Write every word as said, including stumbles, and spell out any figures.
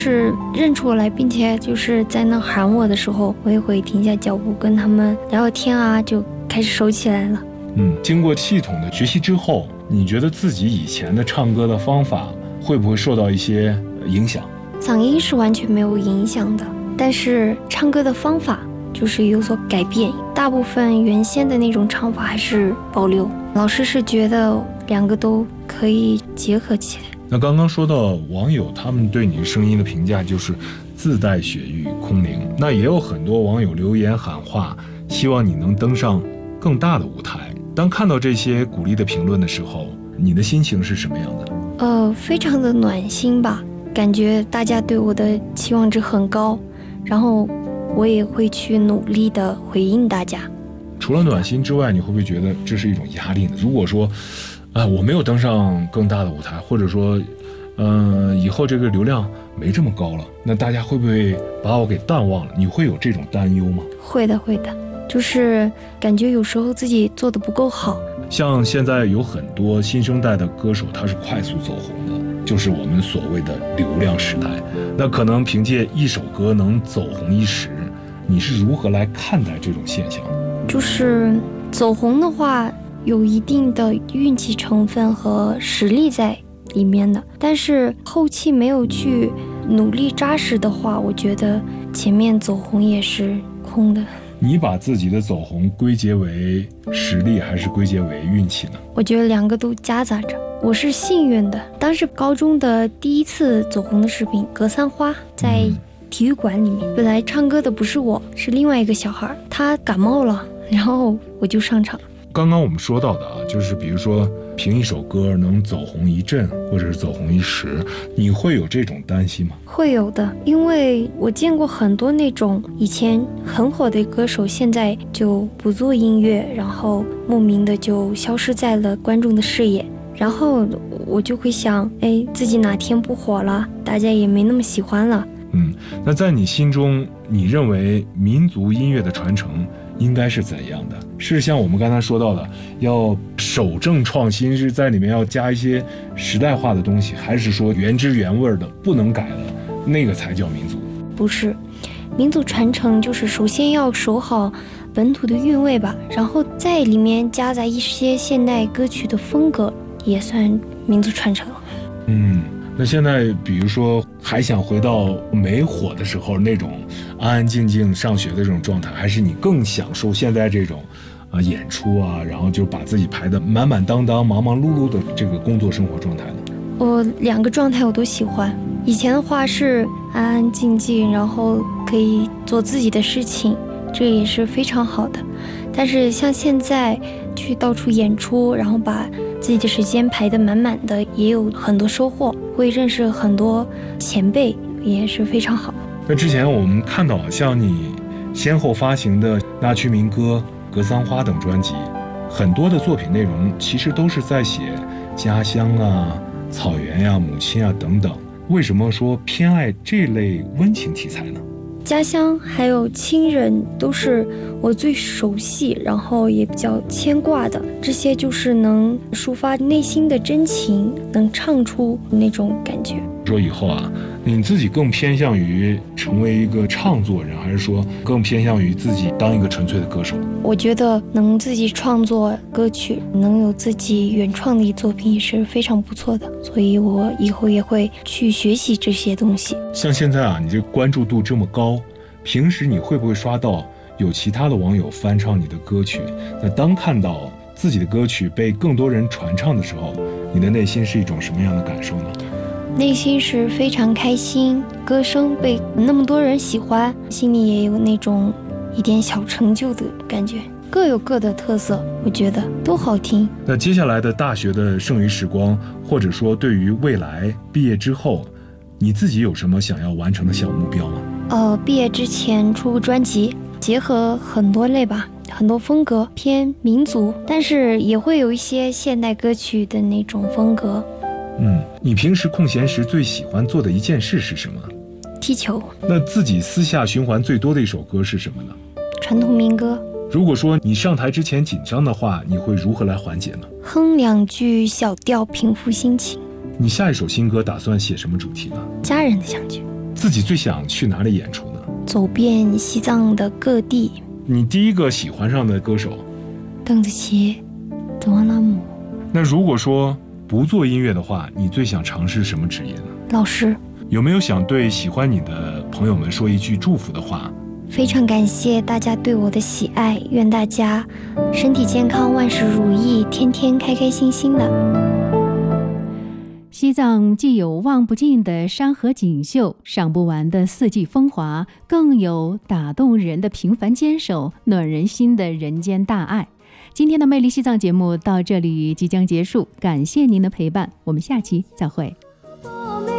是认出我来，并且就是在那喊我的时候，我也会停下脚步跟他们聊聊天啊，就开始熟起来了。 嗯，经过系统的学习之后，你觉得自己以前的唱歌的方法会不会受到一些影响？ 嗓音是完全没有影响的，但是唱歌的方法就是有所改变，大部分原先的那种唱法还是保留。老师是觉得两个都可以结合起来。 那刚刚说到网友他们对你声音的评价就是自带雪域空灵，那也有很多网友留言喊话，希望你能登上更大的舞台。当看到这些鼓励的评论的时候，你的心情是什么样的？ 呃，非常的暖心吧，感觉大家对我的期望值很高，然后我也会去努力的回应大家。 除了暖心之外，你会不会觉得这是一种压力呢？如果说啊、呃，我没有登上更大的舞台，或者说嗯、呃，以后这个流量没这么高了，那大家会不会把我给淡忘了？你会有这种担忧吗？ 会的会的，就是感觉有时候自己做的不够好。 像现在有很多新生代的歌手，他是快速走红的，就是我们所谓的流量时代。那可能凭借一首歌能走红一时，你是如何来看待这种现象？ 就是走红的话，有一定的运气成分和实力在里面的，但是后期没有去努力扎实的话，我觉得前面走红也是空的。 你把自己的走红归结为实力还是归结为运气呢？ 我觉得两个都夹杂着。我是幸运的，当时高中的第一次走红的视频《格桑花》在体育馆里面，本来唱歌的不是我，是另外一个小孩，他感冒了，然后我就上场。 刚刚我们说到的啊，就是比如说凭一首歌能走红一阵，或者是走红一时，你会有这种担心吗？ 会有的，因为我见过很多那种以前很火的歌手，现在就不做音乐，然后莫名的就消失在了观众的视野，然后我就会想，哎，自己哪天不火了，大家也没那么喜欢了。 嗯，那在你心中，你认为民族音乐的传承应该是怎样的？是像我们刚才说到的，要守正创新，是在里面要加一些时代化的东西，还是说原汁原味的不能改的那个才叫民族？ 不是，民族传承就是首先要守好本土的韵味吧，然后在里面夹杂一些现代歌曲的风格，也算民族传承。 嗯，那现在比如说还想回到没火的时候那种安安静静上学的这种状态，还是你更享受现在这种啊、呃、演出啊，然后就把自己排得满满当当忙忙碌碌的这个工作生活状态呢？ 我两个状态我都喜欢。以前的话是安安静静，然后可以做自己的事情，这也是非常好的。但是像现在去到处演出，然后把自己的时间排得满满的，也有很多收获，会认识很多前辈，也是非常好。 那之前我们看到像你先后发行的那曲民歌、格桑花等专辑，很多的作品内容其实都是在写家乡啊、草原呀、啊、母亲啊等等。为什么说偏爱这类温情题材呢？ 家乡还有亲人都是我最熟悉，然后也比较牵挂的，这些就是能抒发内心的真情，能唱出那种感觉。 说以后啊，你自己更偏向于成为一个唱作人，还是说更偏向于自己当一个纯粹的歌手？ 我觉得能自己创作歌曲，能有自己原创的作品也是非常不错的，所以我以后也会去学习这些东西。 像现在啊，你这关注度这么高，平时你会不会刷到有其他的网友翻唱你的歌曲？那当看到自己的歌曲被更多人传唱的时候，你的内心是一种什么样的感受呢？ 内心是非常开心，歌声被那么多人喜欢，心里也有那种一点小成就的感觉。各有各的特色，我觉得都好听。 那接下来的大学的剩余时光，或者说对于未来毕业之后，你自己有什么想要完成的小目标吗？ 呃，毕业之前出个专辑，结合很多类吧，很多风格，偏民族，但是也会有一些现代歌曲的那种风格。 嗯，你平时空闲时最喜欢做的一件事是什么？ 踢球。 那自己私下循环最多的一首歌是什么呢？ 传统民歌。 如果说你上台之前紧张的话，你会如何来缓解呢？ 哼两句小调平复心情。 你下一首新歌打算写什么主题呢？ 家人的相聚。 自己最想去哪里演出呢？ 走遍西藏的各地。 你第一个喜欢上的歌手？ 邓紫棋、德旺纳姆。 那如果说不做音乐的话，你最想尝试什么职业呢？ 老师。 有没有想对喜欢你的朋友们说一句祝福的话？ 非常感谢大家对我的喜爱，愿大家身体健康，万事如意，天天开开心心的。 西藏既有望不尽的山河锦绣，赏不完的四季风华，更有打动人的平凡坚守，暖人心的人间大爱。今天的魅力西藏节目到这里即将结束，感谢您的陪伴，我们下期再会。